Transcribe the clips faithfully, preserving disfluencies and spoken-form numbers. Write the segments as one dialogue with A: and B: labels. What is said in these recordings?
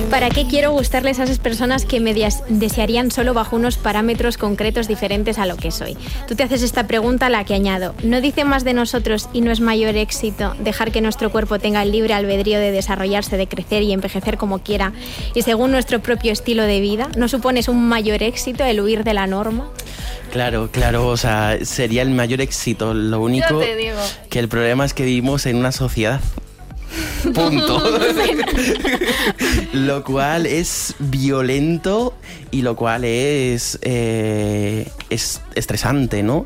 A: ¿Para qué quiero gustarles a esas personas que me desearían solo bajo unos parámetros concretos diferentes a lo que soy? Tú te haces esta pregunta, a la que añado: ¿no dice más de nosotros y no es mayor éxito dejar que nuestro cuerpo tenga el libre albedrío de desarrollarse, de crecer y envejecer como quiera y según nuestro propio estilo de vida? ¿No supones un mayor éxito el huir de la norma?
B: Claro, claro, o sea, sería el mayor éxito. Lo único
A: Yo te digo.
B: que el problema es que vivimos en una sociedad. Punto. Lo cual es violento y lo cual es, eh, es estresante, ¿no?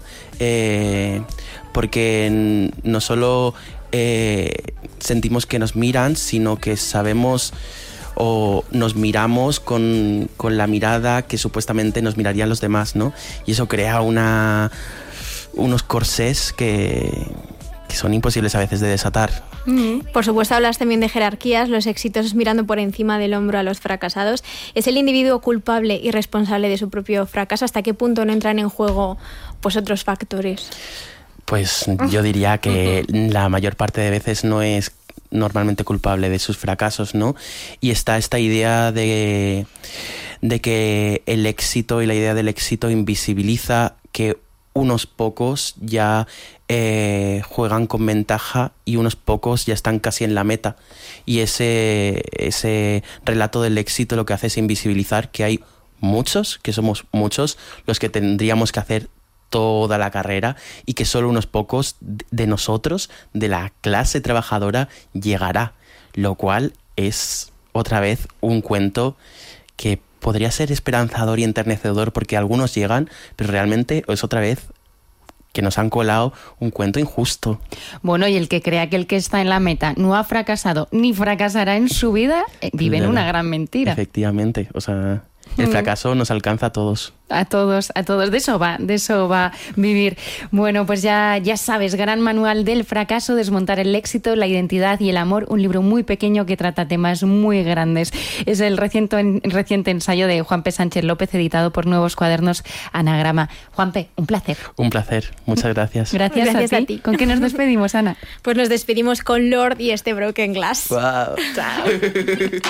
B: Eh, porque no solo eh, sentimos que nos miran, sino que sabemos o nos miramos con, con la mirada que supuestamente nos mirarían los demás, ¿no? Y eso crea una, unos corsés que, que son imposibles a veces de desatar.
A: Mm-hmm. Por supuesto, hablas también de jerarquías, los exitosos mirando por encima del hombro a los fracasados. ¿Es el individuo culpable y responsable de su propio fracaso? ¿Hasta qué punto no entran en juego pues otros factores?
B: Pues yo diría que la mayor parte de veces no es normalmente culpable de sus fracasos, ¿no? Y está esta idea de, de que el éxito y la idea del éxito invisibiliza que unos pocos ya eh, juegan con ventaja y unos pocos ya están casi en la meta. Y ese, ese relato del éxito lo que hace es invisibilizar que hay muchos, que somos muchos, los que tendríamos que hacer toda la carrera y que solo unos pocos de nosotros, de la clase trabajadora, llegará. Lo cual es otra vez un cuento que podría ser esperanzador y enternecedor porque algunos llegan, pero realmente es otra vez que nos han colado un cuento injusto.
C: Bueno, y el que crea que el que está en la meta no ha fracasado ni fracasará en su vida, vive en una gran mentira.
B: Efectivamente, o sea, el fracaso nos alcanza a todos.
C: A todos, a todos. De eso va, de eso va vivir. Bueno, pues ya, ya sabes, Gran Manual del Fracaso, desmontar el éxito, la identidad y el amor, un libro muy pequeño que trata temas muy grandes. Es el reciente, reciente ensayo de Juanpe Sánchez López, editado por Nuevos Cuadernos Anagrama. Juanpe, un placer.
B: Un placer, muchas gracias.
C: Gracias, gracias a, ti. a ti. ¿Con qué nos despedimos, Ana?
A: Pues nos despedimos con Lord y este Broken Glass.
B: Wow.
A: Chao.